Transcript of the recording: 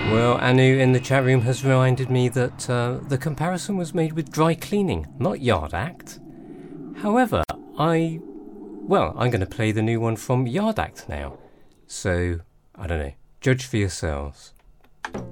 Well, Anu in the chat room has reminded me that the comparison was made with dry cleaning, not Yard Act. However, I'm going to play the new one from Yard Act now. So, I don't know. Judge for yourselves.